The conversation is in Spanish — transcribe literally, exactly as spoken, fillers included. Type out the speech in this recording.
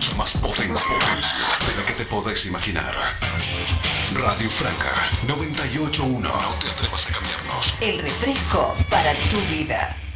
mucho más potencia de lo que te podés imaginar. Radio Franca noventa y ocho punto uno. No te atrevas a cambiarnos. El refresco para tu vida.